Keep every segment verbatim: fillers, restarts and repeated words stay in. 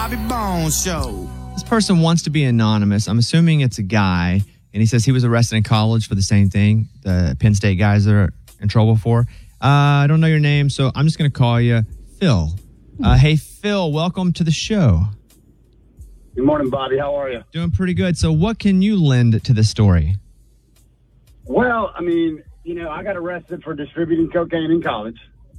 Bobby Bones Show. This person wants to be anonymous. I'm assuming it's a guy, and he says he was arrested in college for the same thing the Penn State guys are in trouble for. Uh, I don't know your name, so I'm just going to call you Phil. Uh, hey, Phil, welcome to the show. Good morning, Bobby. How are you? Doing pretty good. So what can you lend to this story? Well, I mean, you know, I got arrested for distributing cocaine in college.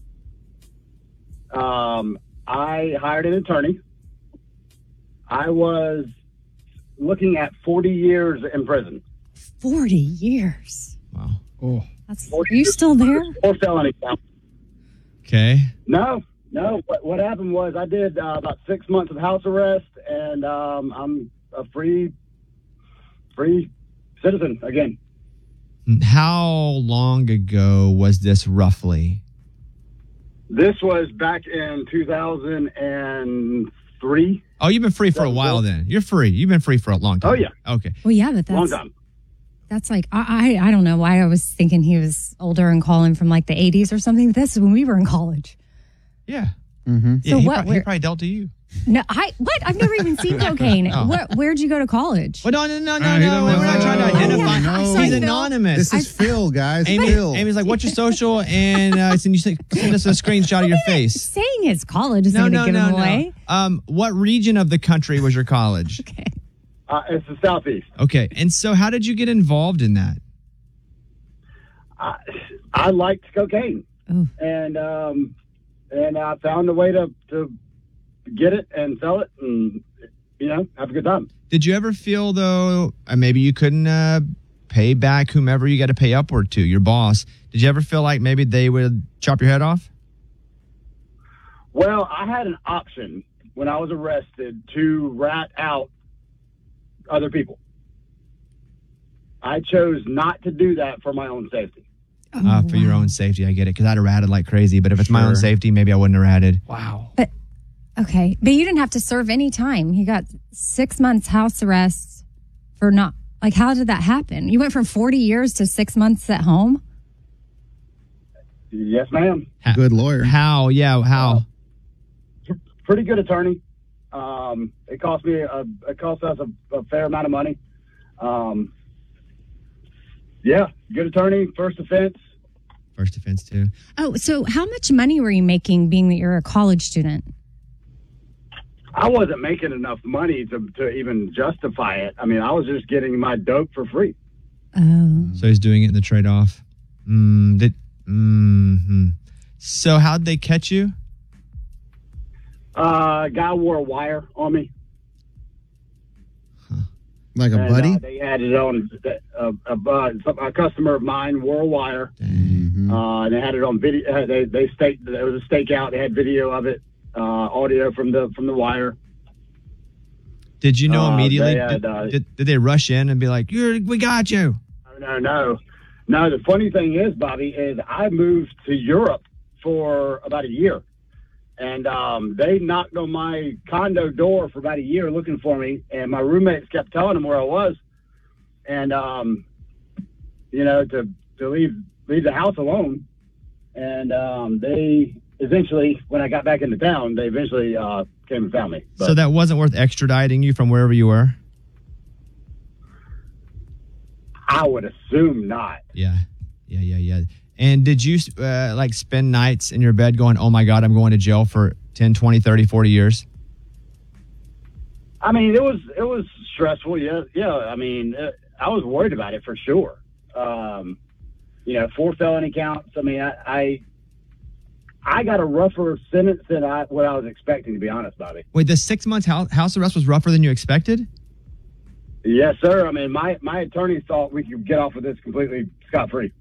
Um, I hired an attorney. I was looking at forty years in prison. forty years. Wow. Oh. That's, are you still there? Four felony counts. Okay. No, no. What, what happened was I did uh, about six months of house arrest, and um, I'm a free, free citizen again. How long ago was this roughly? This was back in two thousand three. Oh, you've been free for a while then. You're free. You've been free for a long time. Oh, yeah. Okay. Well, yeah, but Long that's time. that's like I, I I don't know why I was thinking he was older and calling from like the eighties or something. This is when we were in college. Yeah. Mm-hmm. Yeah, So he, what, pro- he where- probably dealt to you. No, I what? I've never even seen cocaine. Oh. Where, where'd you go to college? Well, no, no, no, no, Uh, he no. don't We're know. not trying to Oh, identify. yeah. I'm He's sorry, Phil. anonymous. This is Phil, guys. Amy, Phil. Amy's like, what's your social? And uh, and you say, send us a screenshot of your face. Saying his college is No, going to no, give no, him no. away. Um, what region of the country was your college? Okay. Uh, it's the Southeast. Okay. And so how did you get involved in that? I, I liked cocaine, Oh. and um, and I found a way to, to get it and sell it, and you know, have a good time. Did you ever feel, though, uh, maybe you couldn't uh, pay back whomever you got to pay upward to, your boss? Did you ever feel like maybe they would chop your head off? Well, I had an option when I was arrested to rat out other people. I chose not to do that for my own safety. Oh, Uh, for your wow. own safety, I get it, because I'd have ratted like crazy. But if it's my own Sure. safety, maybe I wouldn't have ratted. Wow. But okay, but you didn't have to serve any time. You got six months house arrest for not like. How did that happen? You went from forty years to six months at home. Yes, ma'am. Good lawyer. How? Yeah, how? Pretty good attorney. Um, it cost me a, it cost us a, a fair amount of money. Um, yeah, good attorney. First offense. First offense, too. Oh, so how much money were you making being that you're a college student? I wasn't making enough money to, to even justify it. I mean, I was just getting my dope for free. Oh, So he's doing it in the trade-off. Mm, did, mm-hmm. So how'd they catch you? Uh, guy wore a wire on me. Like a and, buddy? Uh, they had it on uh, a, a, a customer of mine wore a wire. Mhm. Uh, and they had it on video. They they staked. There was a stakeout. They had video of it, uh, audio from the from the wire. Did you know Uh, immediately? they had, did, uh, did, did they rush in and be like, You're, we got you? No, no, no. The funny thing is, Bobby, is I moved to Europe for about a year, and um, they knocked on my condo door for about a year looking for me, and my roommates kept telling them where I was, and um, you know, to to leave leave the house alone, and um, they eventually, when I got back into town, they eventually uh, came and found me. But So that wasn't worth extraditing you from wherever you were? I would assume not. Yeah. Yeah, yeah, yeah. And did you uh, like spend nights in your bed going, oh my God, I'm going to jail for ten, twenty, thirty, forty years? I mean, it was it was stressful. Yeah, yeah. I mean, it, I was worried about it for sure. Um, you know, four felony counts. I mean, I, I I got a rougher sentence than I what I was expecting, to be honest, Bobby. Wait, the six months house, house arrest was rougher than you expected? Yes, sir. I mean, my my attorney thought we could get off with this completely scot free.